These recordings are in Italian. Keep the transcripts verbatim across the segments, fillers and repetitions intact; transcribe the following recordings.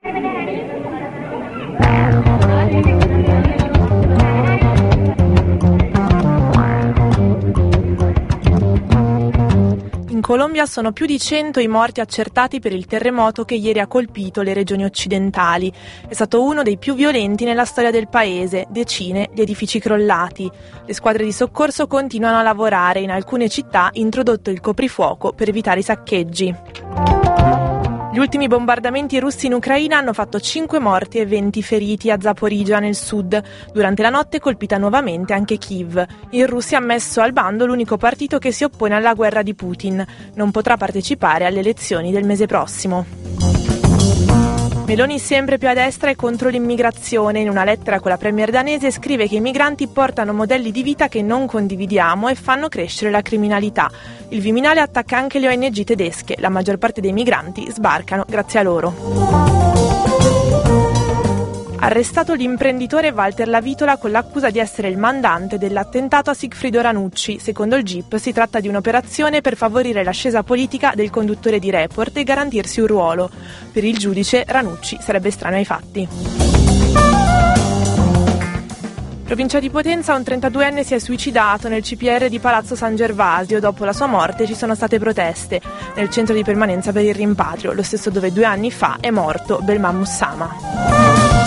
In Colombia sono più di cento i morti accertati per il terremoto che ieri ha colpito le regioni occidentali. È stato uno dei più violenti nella storia del paese, decine di edifici crollati. Le squadre di soccorso continuano a lavorare, in alcune città introdotto il coprifuoco per evitare i saccheggi. Gli ultimi bombardamenti russi in Ucraina hanno fatto cinque morti e venti feriti a Zaporizhzhia nel sud. Durante la notte colpita nuovamente anche Kiev. In Russia ha messo al bando l'unico partito che si oppone alla guerra di Putin. Non potrà partecipare alle elezioni del mese prossimo. Meloni sempre più a destra e contro l'immigrazione. In una lettera con la premier danese scrive che i migranti portano modelli di vita che non condividiamo e fanno crescere la criminalità. Il Viminale attacca anche le O N G tedesche. La maggior parte dei migranti sbarcano grazie a loro. Arrestato l'imprenditore Walter Lavitola con l'accusa di essere il mandante dell'attentato a Sigfrido Ranucci. Secondo il G I P si tratta di un'operazione per favorire l'ascesa politica del conduttore di Report e garantirsi un ruolo. Per il giudice Ranucci sarebbe estraneo ai fatti. Provincia di Potenza, un trentaduenne si è suicidato nel C P R di Palazzo San Gervasio. Dopo la sua morte ci sono state proteste nel centro di permanenza per il rimpatrio, lo stesso dove due anni fa è morto Belmam Mussama.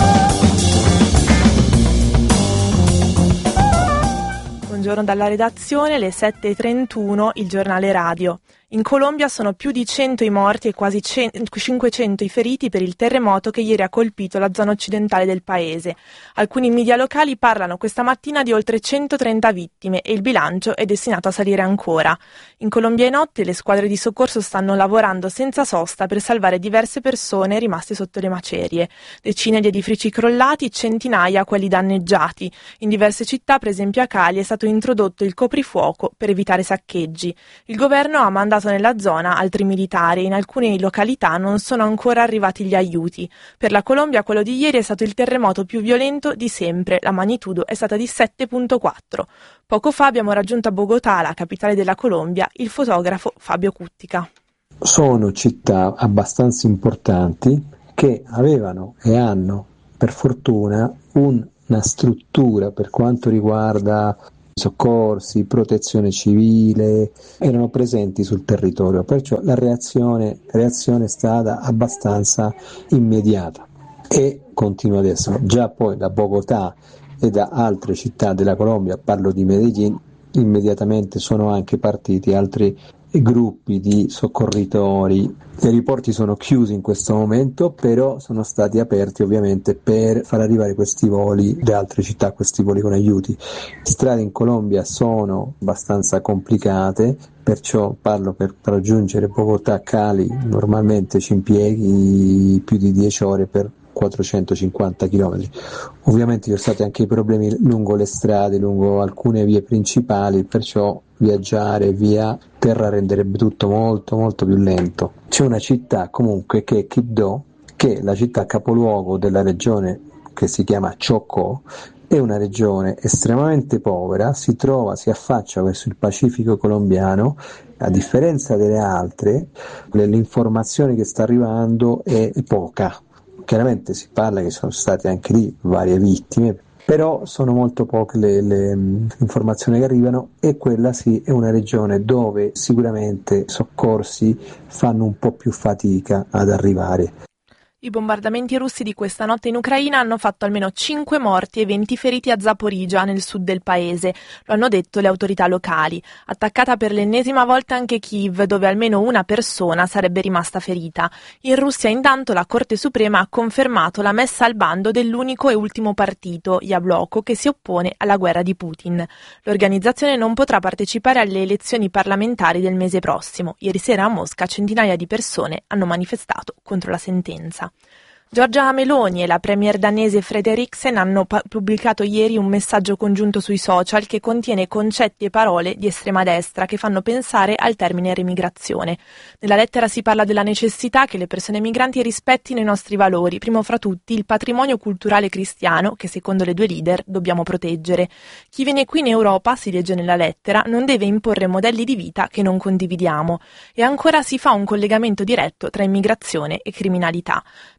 Buongiorno dalla redazione, le sette e trentuno, il giornale radio. In Colombia sono più di cento i morti e quasi cinquecento i feriti per il terremoto che ieri ha colpito la zona occidentale del paese. Alcuni media locali parlano questa mattina di oltre centotrenta vittime e il bilancio è destinato a salire ancora. In Colombia e notte le squadre di soccorso stanno lavorando senza sosta per salvare diverse persone rimaste sotto le macerie. Decine di edifici crollati, centinaia quelli danneggiati. In diverse città, per esempio a Cali, è stato introdotto il coprifuoco per evitare saccheggi. Il governo ha mandato nella zona altri militari. In alcune località non sono ancora arrivati gli aiuti. Per la Colombia quello di ieri è stato il terremoto più violento di sempre. La magnitudo è stata di sette virgola quattro. Poco fa abbiamo raggiunto a Bogotà, la capitale della Colombia, il fotografo Fabio Cuttica. Sono città abbastanza importanti che avevano e hanno, per fortuna, un, una struttura per quanto riguarda soccorsi, protezione civile, erano presenti sul territorio, perciò la reazione, reazione è stata abbastanza immediata e continua ad essere. Già poi da Bogotà e da altre città della Colombia, parlo di Medellin, immediatamente sono anche partiti altri gruppi di soccorritori. Gli aeroporti sono chiusi in questo momento, però sono stati aperti ovviamente per far arrivare questi voli da altre città, questi voli con aiuti. Le strade in Colombia sono abbastanza complicate, perciò parlo per raggiungere Bogotà, Cali, normalmente ci impieghi più di dieci ore per quattrocentocinquanta chilometri. Ovviamente ci sono stati anche i problemi lungo le strade, lungo alcune vie principali, perciò viaggiare via terra renderebbe tutto molto molto più lento. C'è una città comunque che è Quibdó, che è la città capoluogo della regione che si chiama Chocó, è una regione estremamente povera, si trova, si affaccia verso il Pacifico colombiano. A differenza delle altre, l'informazione che sta arrivando è poca. Chiaramente si parla che sono state anche lì varie vittime, però sono molto poche le, le informazioni che arrivano e quella sì è una regione dove sicuramente soccorsi fanno un po' più fatica ad arrivare. I bombardamenti russi di questa notte in Ucraina hanno fatto almeno cinque morti e venti feriti a Zaporizhzhia, nel sud del paese. Lo hanno detto le autorità locali. Attaccata per l'ennesima volta anche Kiev, dove almeno una persona sarebbe rimasta ferita. In Russia, intanto, la Corte Suprema ha confermato la messa al bando dell'unico e ultimo partito, Yabloko, che si oppone alla guerra di Putin. L'organizzazione non potrà partecipare alle elezioni parlamentari del mese prossimo. Ieri sera a Mosca centinaia di persone hanno manifestato contro la sentenza. Giorgia Meloni e la premier danese Frederiksen hanno pa- pubblicato ieri un messaggio congiunto sui social che contiene concetti e parole di estrema destra che fanno pensare al termine remigrazione. Nella lettera si parla della necessità che le persone migranti rispettino i nostri valori, primo fra tutti il patrimonio culturale cristiano che secondo le due leader dobbiamo proteggere. Chi viene qui in Europa, si legge nella lettera, non deve imporre modelli di vita che non condividiamo. E ancora si fa un collegamento diretto tra immigrazione e criminalità. Meloni si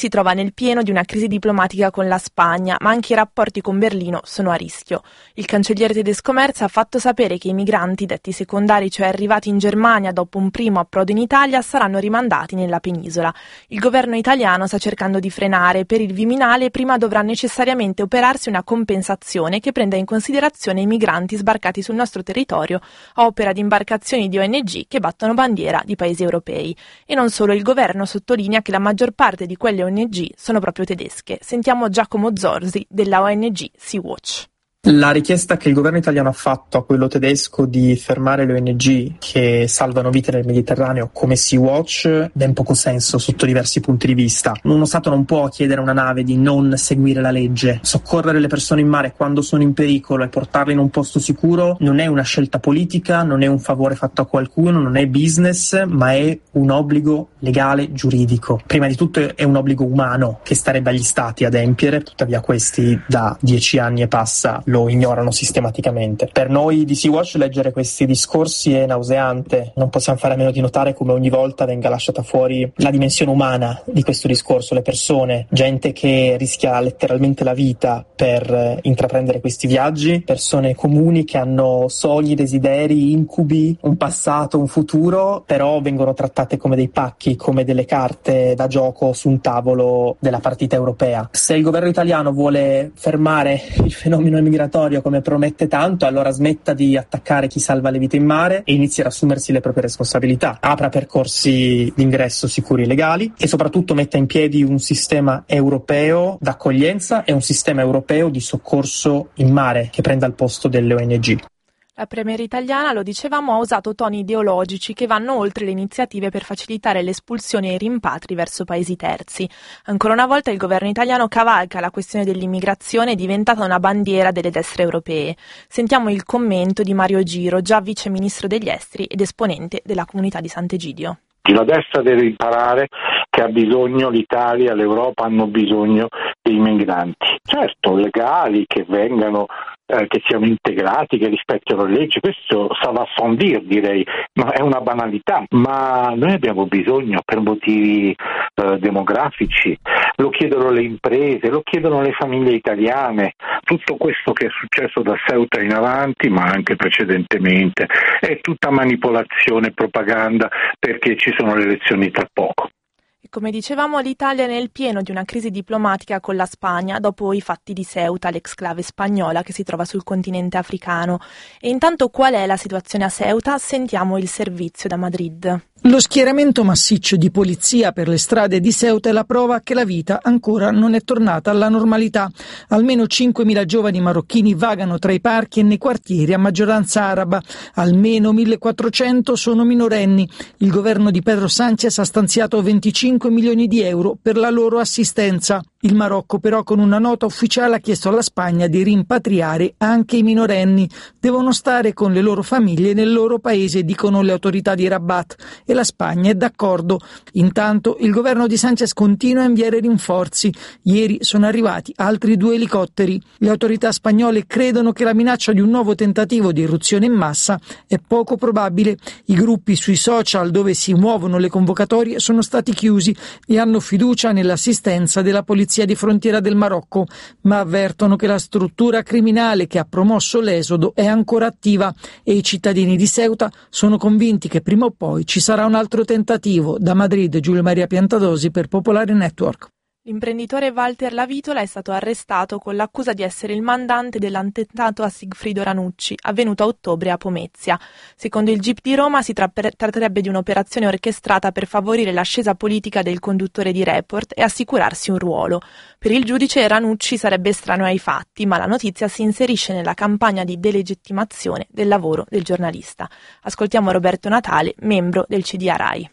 si trova nel pieno di una crisi diplomatica con la Spagna, ma anche i rapporti con Berlino sono a rischio. Il cancelliere tedesco Merz ha fatto sapere che i migranti detti secondari, cioè arrivati in Germania dopo un primo approdo in Italia, saranno rimandati nella penisola. Il governo italiano sta cercando di frenare. Per il Viminale prima dovrà necessariamente operarsi una compensazione che prenda in considerazione i migranti sbarcati sul nostro territorio a opera di imbarcazioni di O N G che battono bandiera di paesi europei. E non solo, il governo sottolinea che la maggior parte di quelle O N G sono proprio tedesche. Sentiamo Giacomo Zorzi della O N G Sea-Watch. La richiesta che il governo italiano ha fatto a quello tedesco di fermare le O N G che salvano vite nel Mediterraneo come Sea-Watch ha ben poco senso sotto diversi punti di vista. Uno Stato non può chiedere a una nave di non seguire la legge. Soccorrere le persone in mare quando sono in pericolo e portarle in un posto sicuro non è una scelta politica, non è un favore fatto a qualcuno, non è business, ma è un obbligo legale giuridico. Prima di tutto è un obbligo umano che starebbe agli Stati adempiere, tuttavia questi da dieci anni e passa lo ignorano sistematicamente. Per noi di Sea-Watch leggere questi discorsi è nauseante. Non possiamo fare a meno di notare come ogni volta venga lasciata fuori la dimensione umana di questo discorso, le persone, gente che rischia letteralmente la vita per intraprendere questi viaggi, persone comuni che hanno sogni, desideri, incubi, un passato, un futuro, però vengono trattate come dei pacchi, come delle carte da gioco su un tavolo della partita europea. Se il governo italiano vuole fermare il fenomeno immigratorio come promette tanto, allora smetta di attaccare chi salva le vite in mare e inizi ad assumersi le proprie responsabilità. Apra percorsi di ingresso sicuri e legali e soprattutto metta in piedi un sistema europeo d'accoglienza e un sistema europeo di soccorso in mare che prenda il posto delle O N G. La premier italiana, lo dicevamo, ha usato toni ideologici che vanno oltre le iniziative per facilitare l'espulsione e i rimpatri verso paesi terzi. Ancora una volta il governo italiano cavalca la questione dell'immigrazione, diventata una bandiera delle destre europee. Sentiamo il commento di Mario Giro, già vice ministro degli esteri ed esponente della comunità di Sant'Egidio. La destra deve imparare che ha bisogno l'Italia, l'Europa hanno bisogno dei migranti. Certo, legali, che vengano, eh, che siano integrati, che rispettino le leggi, questo ça va sans dire, direi, ma è una banalità. Ma noi abbiamo bisogno per motivi eh, demografici, lo chiedono le imprese, lo chiedono le famiglie italiane. Tutto questo che è successo da Ceuta in avanti, ma anche precedentemente, è tutta manipolazione e propaganda perché ci sono le elezioni tra poco. Come dicevamo, l'Italia è nel pieno di una crisi diplomatica con la Spagna dopo i fatti di Ceuta, l'exclave spagnola che si trova sul continente africano. E intanto qual è la situazione a Ceuta? Sentiamo il servizio da Madrid. Lo schieramento massiccio di polizia per le strade di Ceuta è la prova che la vita ancora non è tornata alla normalità. Almeno cinquemila giovani marocchini vagano tra i parchi e nei quartieri a maggioranza araba. Almeno millequattrocento sono minorenni. Il governo di Pedro Sánchez ha stanziato venticinque milioni di euro per la loro assistenza. Il Marocco però con una nota ufficiale ha chiesto alla Spagna di rimpatriare anche i minorenni. Devono stare con le loro famiglie nel loro paese, dicono le autorità di Rabat, e la Spagna è d'accordo. Intanto il governo di Sánchez continua a inviare rinforzi. Ieri sono arrivati altri due elicotteri. Le autorità spagnole credono che la minaccia di un nuovo tentativo di irruzione in massa è poco probabile. I gruppi sui social dove si muovono le convocatorie sono stati chiusi e hanno fiducia nell'assistenza della polizia di frontiera del Marocco, ma avvertono che la struttura criminale che ha promosso l'esodo è ancora attiva e i cittadini di Ceuta sono convinti che prima o poi ci sarà un altro tentativo. Da Madrid, Giulio Maria Piantadosi per Popolare Network. L'imprenditore Walter Lavitola è stato arrestato con l'accusa di essere il mandante dell'attentato a Sigfrido Ranucci, avvenuto a ottobre a Pomezia. Secondo il G I P di Roma si tratterebbe di un'operazione orchestrata per favorire l'ascesa politica del conduttore di Report e assicurarsi un ruolo. Per il giudice Ranucci sarebbe estraneo ai fatti, ma la notizia si inserisce nella campagna di delegittimazione del lavoro del giornalista. Ascoltiamo Roberto Natale, membro del C D A Rai.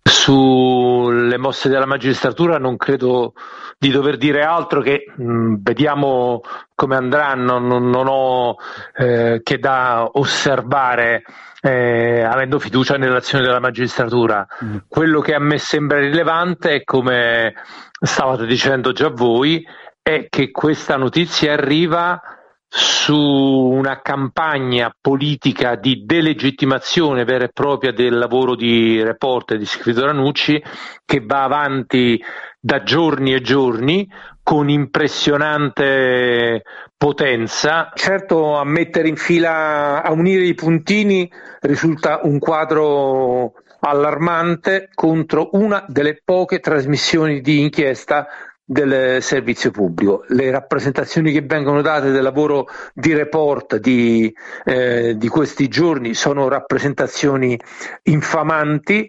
Sulle mosse della magistratura non credo di dover dire altro che mh, vediamo come andranno, non, non ho eh, che da osservare eh, avendo fiducia nell'azione della magistratura. Mm. Quello che a me sembra rilevante è, come stavate dicendo già voi, è che questa notizia arriva su una campagna politica di delegittimazione vera e propria del lavoro di reporter di Sigfrido Ranucci, che va avanti da giorni e giorni con impressionante potenza. Certo, a mettere in fila, a unire i puntini, risulta un quadro allarmante contro una delle poche trasmissioni di inchiesta del servizio pubblico. Le rappresentazioni che vengono date del lavoro di report di, eh, di questi giorni sono rappresentazioni infamanti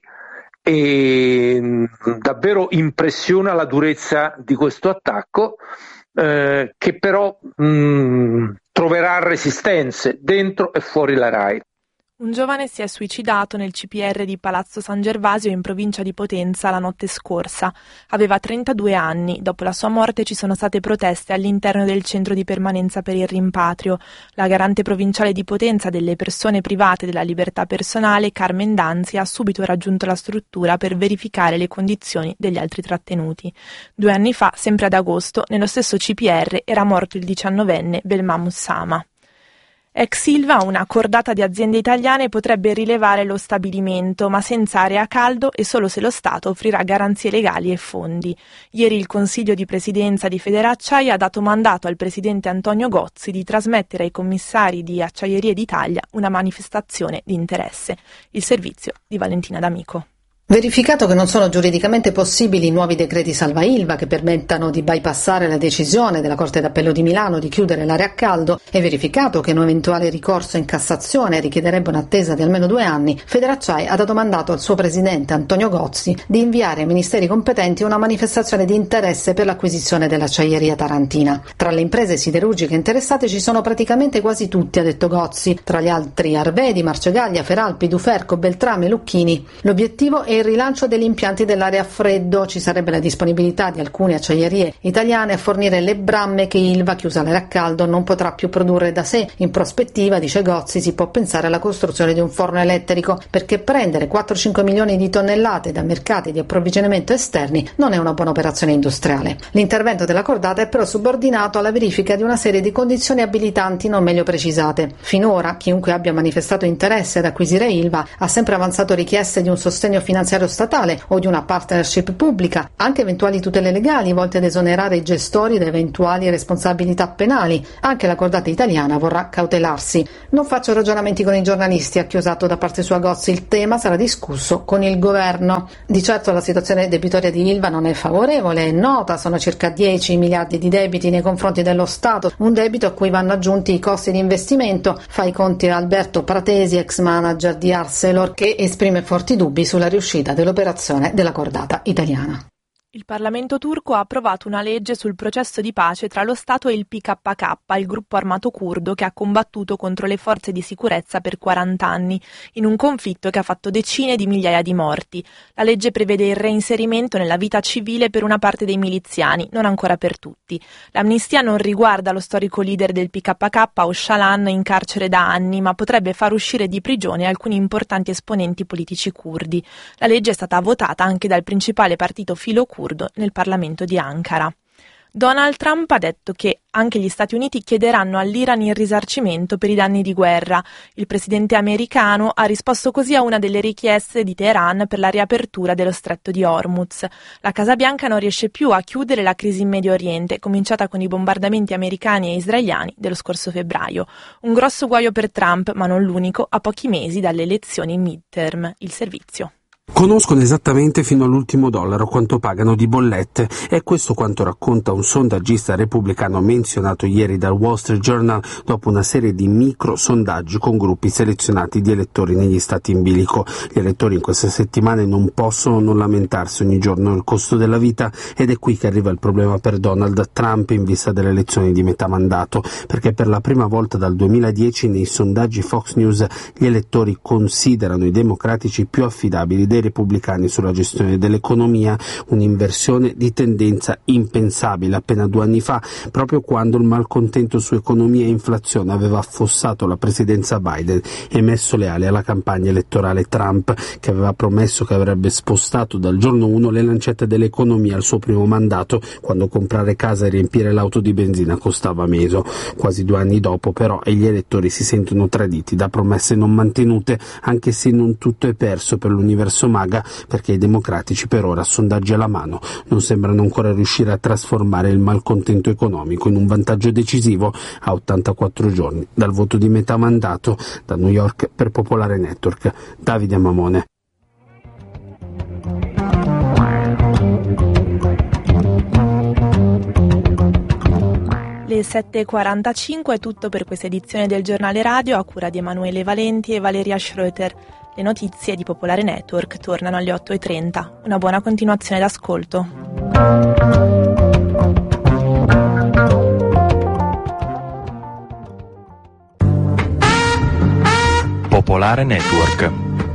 e mh, davvero impressiona la durezza di questo attacco, eh, che però mh, troverà resistenze dentro e fuori la RAI. Un giovane si è suicidato nel C P R di Palazzo San Gervasio in provincia di Potenza la notte scorsa. Aveva trentadue anni. Dopo la sua morte ci sono state proteste all'interno del centro di permanenza per il rimpatrio. La garante provinciale di Potenza delle persone private della libertà personale, Carmen Danzi, ha subito raggiunto la struttura per verificare le condizioni degli altri trattenuti. Due anni fa, sempre ad agosto, nello stesso C P R era morto il diciannovenne Belmam Ussama. Ex Ilva, una cordata di aziende italiane potrebbe rilevare lo stabilimento, ma senza area a caldo e solo se lo Stato offrirà garanzie legali e fondi. Ieri il Consiglio di Presidenza di Federacciaia ha dato mandato al presidente Antonio Gozzi di trasmettere ai commissari di Acciaierie d'Italia una manifestazione di interesse. Il servizio di Valentina D'Amico. Verificato che non sono giuridicamente possibili nuovi decreti salva Ilva che permettano di bypassare la decisione della Corte d'Appello di Milano di chiudere l'area a caldo e verificato che un eventuale ricorso in Cassazione richiederebbe un'attesa di almeno due anni, Federacciai ha dato mandato al suo presidente Antonio Gozzi di inviare ai ministeri competenti una manifestazione di interesse per l'acquisizione dell'acciaieria tarantina. Tra le imprese siderurgiche interessate ci sono praticamente quasi tutti, ha detto Gozzi, tra gli altri Arvedi, Marcegaglia, Feralpi, Duferco, Beltrame, Lucchini. L'obiettivo è il rilancio degli impianti dell'area a freddo. Ci sarebbe la disponibilità di alcune acciaierie italiane a fornire le bramme che Ilva, chiusa l'area a caldo, non potrà più produrre da sé. In prospettiva, dice Gozzi, si può pensare alla costruzione di un forno elettrico, perché prendere quattro cinque milioni di tonnellate da mercati di approvvigionamento esterni non è una buona operazione industriale. L'intervento della cordata è però subordinato alla verifica di una serie di condizioni abilitanti non meglio precisate. Finora, chiunque abbia manifestato interesse ad acquisire Ilva ha sempre avanzato richieste di un sostegno finanziario statale o di una partnership pubblica, anche eventuali tutele legali volte ad esonerare i gestori da eventuali responsabilità penali. Anche la cordata italiana vorrà cautelarsi. Non faccio ragionamenti con i giornalisti, ha chiosato da parte sua Gozzi, il tema sarà discusso con il governo. Di certo la situazione debitoria di Ilva non è favorevole, è nota, sono circa dieci miliardi di debiti nei confronti dello Stato, un debito a cui vanno aggiunti i costi di investimento. Fa i conti Alberto Pratesi, ex manager di Arcelor, che esprime forti dubbi sulla riuscita dell'operazione della cordata italiana. Il Parlamento turco ha approvato una legge sul processo di pace tra lo Stato e il P K K, il gruppo armato curdo che ha combattuto contro le forze di sicurezza per quaranta anni, in un conflitto che ha fatto decine di migliaia di morti. La legge prevede il reinserimento nella vita civile per una parte dei miliziani, non ancora per tutti. L'amnistia non riguarda lo storico leader del P K K, Öcalan, in carcere da anni, ma potrebbe far uscire di prigione alcuni importanti esponenti politici curdi. La legge è stata votata anche dal principale partito filo curdo nel Parlamento di Ankara. Donald Trump ha detto che anche gli Stati Uniti chiederanno all'Iran il risarcimento per i danni di guerra. Il presidente americano ha risposto così a una delle richieste di Teheran per la riapertura dello stretto di Hormuz. La Casa Bianca non riesce più a chiudere la crisi in Medio Oriente, cominciata con i bombardamenti americani e israeliani dello scorso febbraio. Un grosso guaio per Trump, ma non l'unico, a pochi mesi dalle elezioni midterm. Il servizio. Conoscono esattamente fino all'ultimo dollaro quanto pagano di bollette. È questo quanto racconta un sondaggista repubblicano menzionato ieri dal Wall Street Journal dopo una serie di micro sondaggi con gruppi selezionati di elettori negli stati in bilico. Gli elettori in queste settimane non possono non lamentarsi ogni giorno del costo della vita, ed è qui che arriva il problema per Donald Trump in vista delle elezioni di metà mandato, perché per la prima volta dal duemiladieci nei sondaggi Fox News gli elettori considerano i democratici più affidabili dei repubblicani sulla gestione dell'economia, un'inversione di tendenza impensabile appena due anni fa, proprio quando il malcontento su economia e inflazione aveva affossato la presidenza Biden e messo le ali alla campagna elettorale Trump, che aveva promesso che avrebbe spostato dal giorno uno le lancette dell'economia al suo primo mandato, quando comprare casa e riempire l'auto di benzina costava meno. Quasi due anni dopo però e gli elettori si sentono traditi da promesse non mantenute, anche se non tutto è perso per l'universo MAGA, perché i democratici per ora, sondaggi alla mano, non sembrano ancora riuscire a trasformare il malcontento economico in un vantaggio decisivo a ottantaquattro giorni dal voto di metà mandato. Da New York per Popolare Network, Davide Mamone. Le sette e quarantacinque è tutto per questa edizione del Giornale Radio a cura di Emanuele Valenti e Valeria Schroeter. Le notizie di Popolare Network tornano alle otto e trenta. Una buona continuazione d'ascolto. Popolare Network.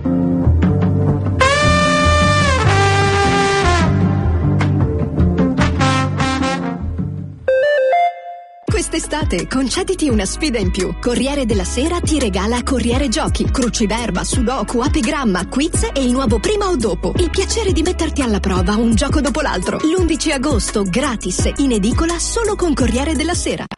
Quest'estate concediti una sfida in più. Corriere della Sera ti regala Corriere Giochi, Cruciverba, Sudoku, Apigramma, Quiz e il nuovo Prima o Dopo. Il piacere di metterti alla prova un gioco dopo l'altro. L'undici agosto, gratis, in edicola solo con Corriere della Sera.